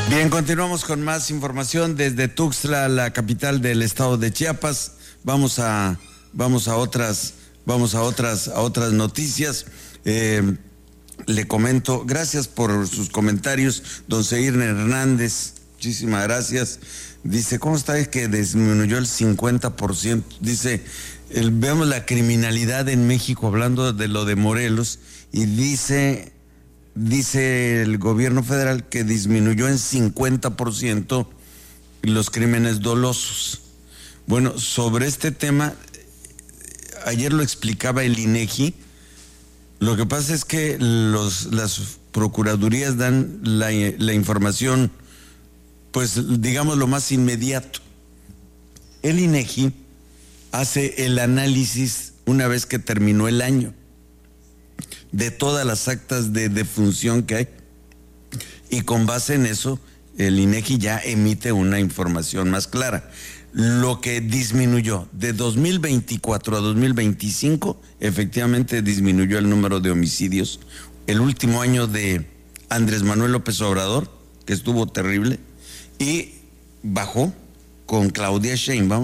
Bien, continuamos con más información desde Tuxtla, la capital del estado de Chiapas. Vamos a otras noticias. Le comento, gracias por sus comentarios, don Seir Hernández, muchísimas gracias. Dice, ¿cómo está? Es que disminuyó el 50%. Dice, vemos la criminalidad en México, hablando de lo de Morelos, y dice el gobierno federal que disminuyó en 50% los crímenes dolosos. Bueno, sobre este tema, ayer lo explicaba el INEGI. Lo que pasa es que las procuradurías dan la información, pues digamos lo más inmediato. El INEGI hace el análisis una vez que terminó el año de todas las actas de defunción que hay, y con base en eso el INEGI ya emite una información más clara. Lo que disminuyó de 2024 a 2025, efectivamente disminuyó el número de homicidios. El último año de Andrés Manuel López Obrador, que estuvo terrible, y bajó con Claudia Sheinbaum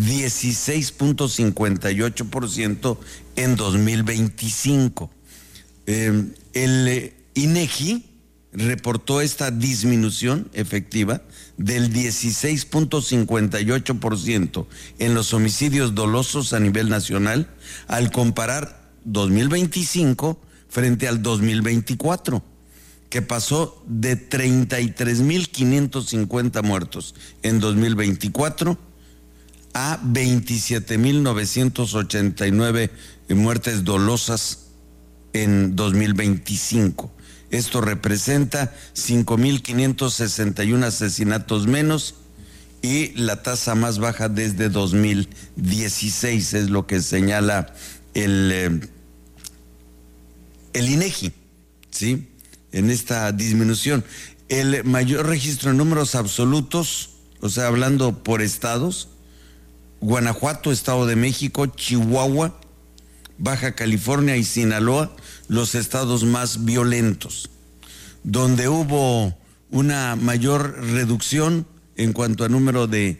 16.58% en 2025. El INEGI reportó esta disminución efectiva del 16.58% en los homicidios dolosos a nivel nacional al comparar 2025 frente al 2024, que pasó de 33.550 muertos en 2024 a 27.989 muertes dolosas en 2025. Esto representa 5.561 asesinatos menos y la tasa más baja desde 2016, es lo que señala el INEGI, ¿sí? En esta disminución. El mayor registro en números absolutos, o sea, hablando por estados: Guanajuato, Estado de México, Chihuahua, Baja California y Sinaloa, los estados más violentos. Donde hubo una mayor reducción en cuanto a número de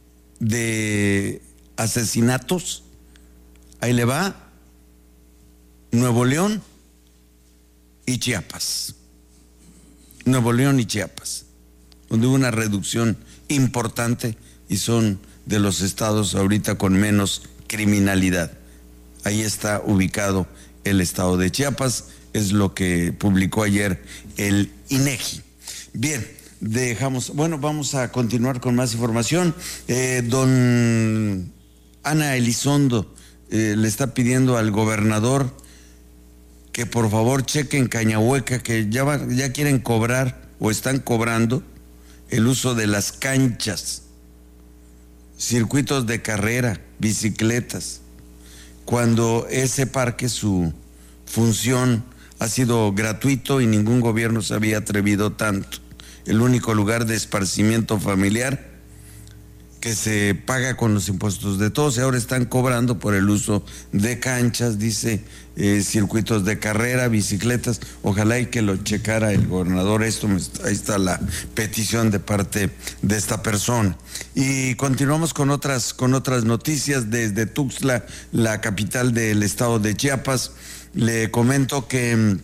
asesinatos, ahí le va: Nuevo León y Chiapas. Nuevo León y Chiapas, donde hubo una reducción importante y son de los estados ahorita con menos criminalidad. Ahí está ubicado el estado de Chiapas, es lo que publicó ayer el INEGI. Bien, vamos a continuar con más información. Don Ana Elizondo le está pidiendo al gobernador que por favor cheque en Cañahueca, que ya quieren cobrar o están cobrando el uso de las canchas, circuitos de carrera, bicicletas, cuando ese parque, su función ha sido gratuito y ningún gobierno se había atrevido tanto. El único lugar de esparcimiento familiar que se paga con los impuestos de todos, y ahora están cobrando por el uso de canchas, dice, circuitos de carrera, bicicletas. Ojalá y que lo checara el gobernador esto. Ahí está la petición de parte de esta persona. Y continuamos con otras noticias desde Tuxtla, la capital del estado de Chiapas. Le comento que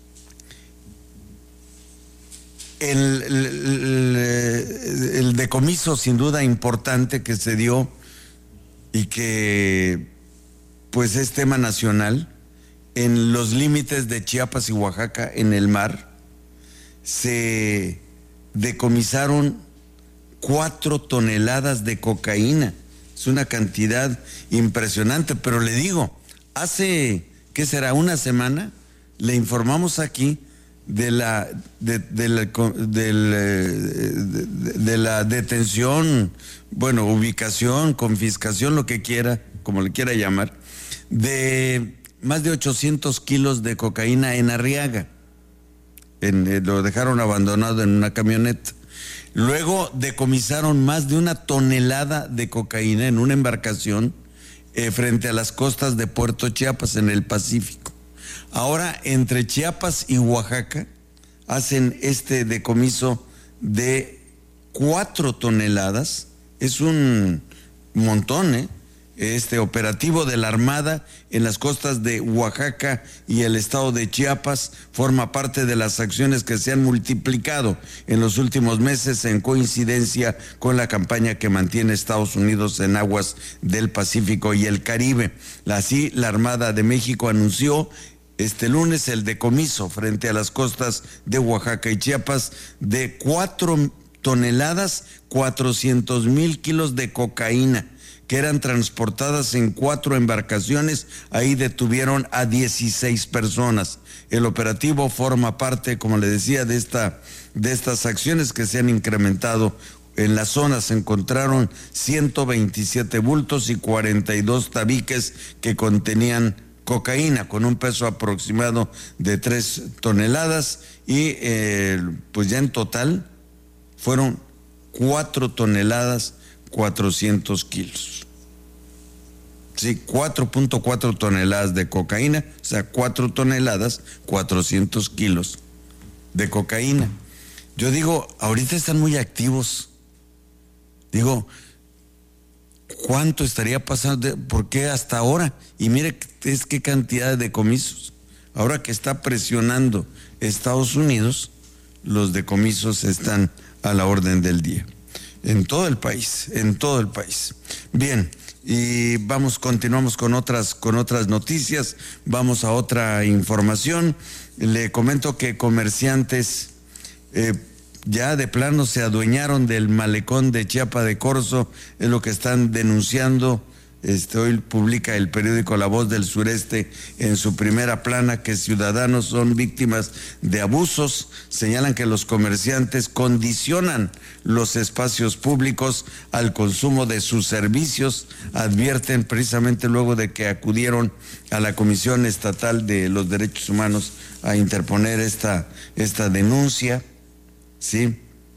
el decomiso sin duda importante que se dio y que pues es tema nacional, en los límites de Chiapas y Oaxaca, en el mar, se decomisaron 4 toneladas de cocaína. Es una cantidad impresionante, pero le digo, hace, ¿qué será?, una semana, le informamos aquí de la detención, ubicación, confiscación, lo que quiera, como le quiera llamar, de más de 800 kilos de cocaína en Arriaga. Lo dejaron abandonado en una camioneta. Luego decomisaron más de 1 tonelada de cocaína en una embarcación frente a las costas de Puerto Chiapas, en el Pacífico. Ahora, entre Chiapas y Oaxaca hacen este decomiso de 4 toneladas. Es un montón, ¿eh? Este operativo de la Armada en las costas de Oaxaca y el estado de Chiapas forma parte de las acciones que se han multiplicado en los últimos meses en coincidencia con la campaña que mantiene Estados Unidos en aguas del Pacífico y el Caribe. Así, la Armada de México anunció este lunes el decomiso frente a las costas de Oaxaca y Chiapas de 4 toneladas, 400,000 kilos de cocaína, que eran transportadas en 4 embarcaciones. Ahí detuvieron a 16 personas. El operativo forma parte, como le decía, de estas acciones que se han incrementado. En la zona se encontraron 127 bultos y 42 tabiques que contenían cocaína, con un peso aproximado de 3 toneladas y pues ya en total fueron 4 toneladas 400 kilos. Sí, 4.4 toneladas de cocaína, o sea, 4 toneladas 400 kilos de cocaína. Yo digo, ahorita están muy activos. Digo, ¿cuánto estaría pasando? ¿Por qué hasta ahora? Y mire qué cantidad de decomisos. Ahora que está presionando Estados Unidos, los decomisos están a la orden del día. En todo el país, en todo el país. Bien, y continuamos con otras noticias, vamos a otra información. Le comento que comerciantes ya de plano se adueñaron del malecón de Chiapa de Corzo, es lo que están denunciando. Hoy publica el periódico La Voz del Sureste en su primera plana que ciudadanos son víctimas de abusos. Señalan que los comerciantes condicionan los espacios públicos al consumo de sus servicios. Advierten precisamente luego de que acudieron a la Comisión Estatal de los Derechos Humanos a interponer esta denuncia, ¿sí?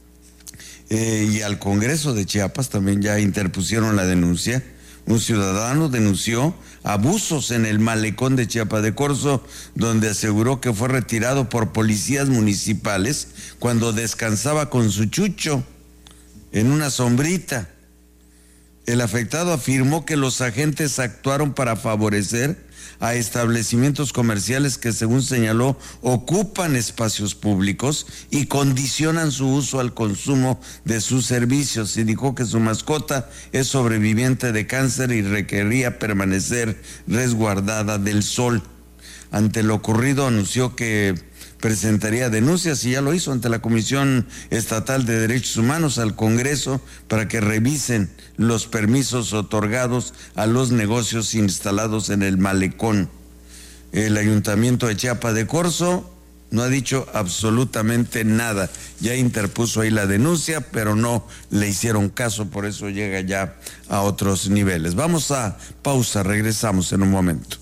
Y al Congreso de Chiapas también ya interpusieron la denuncia. Un ciudadano denunció abusos en el malecón de Chiapa de Corzo, donde aseguró que fue retirado por policías municipales cuando descansaba con su chucho en una sombrita. El afectado afirmó que los agentes actuaron para favorecer a establecimientos comerciales que, según señaló, ocupan espacios públicos y condicionan su uso al consumo de sus servicios. Indicó que su mascota es sobreviviente de cáncer y requería permanecer resguardada del sol. Ante lo ocurrido, anunció que presentaría denuncias, y ya lo hizo, ante la Comisión Estatal de Derechos Humanos, al Congreso, para que revisen los permisos otorgados a los negocios instalados en el malecón. El Ayuntamiento de Chiapa de Corzo no ha dicho absolutamente nada. Ya interpuso ahí la denuncia, pero no le hicieron caso, por eso llega ya a otros niveles. Vamos a pausa, regresamos en un momento.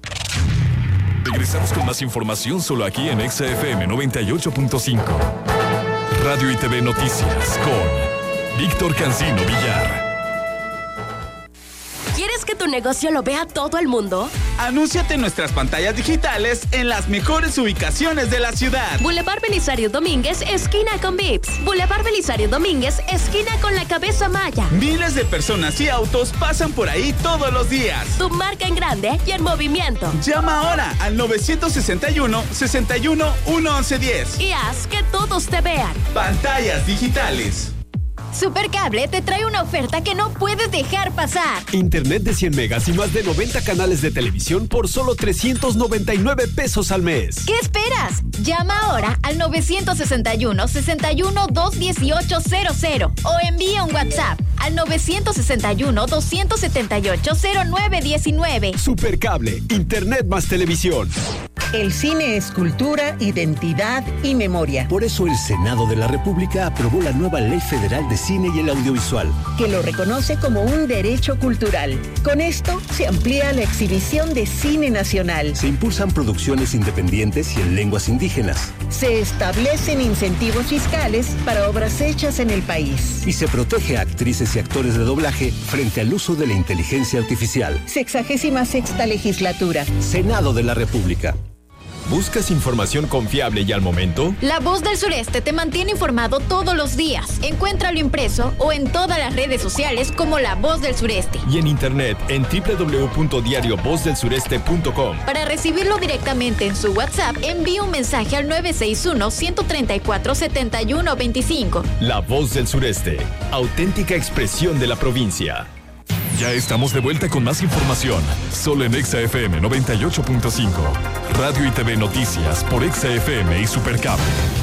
Regresamos con más información solo aquí en XFM 98.5. Radio y TV Noticias con Víctor Cancino Villar. ¿Quieres que tu negocio lo vea todo el mundo? Anúnciate en nuestras pantallas digitales en las mejores ubicaciones de la ciudad. Boulevard Belisario Domínguez, esquina con Vips. Boulevard Belisario Domínguez, esquina con la Cabeza Maya. Miles de personas y autos pasan por ahí todos los días. Tu marca en grande y en movimiento. Llama ahora al 961-61-11110 y haz que todos te vean. Pantallas digitales. Supercable te trae una oferta que no puedes dejar pasar. Internet de 100 megas y más de 90 canales de televisión por solo 399 pesos al mes. ¿Qué esperas? Llama ahora al 961-61-21800 o envía un WhatsApp al 961-278-0919. Supercable, Internet más televisión. El cine es cultura, identidad y memoria. Por eso el Senado de la República aprobó la nueva Ley Federal de Cine y el Audiovisual, que lo reconoce como un derecho cultural. Con esto se amplía la exhibición de cine nacional. Se impulsan producciones independientes y en lenguas indígenas. Se establecen incentivos fiscales para obras hechas en el país. Y se protege a actrices y actores de doblaje frente al uso de la inteligencia artificial. 66ª legislatura. Senado de la República. ¿Buscas información confiable y al momento? La Voz del Sureste te mantiene informado todos los días. Encuéntralo impreso o en todas las redes sociales como La Voz del Sureste. Y en internet en www.diariovozdelsureste.com. Para recibirlo directamente en su WhatsApp, envíe un mensaje al 961-134-7125. La Voz del Sureste, auténtica expresión de la provincia. Ya estamos de vuelta con más información, solo en Exa FM 98.5. Radio y TV Noticias por Exa FM y Supercable.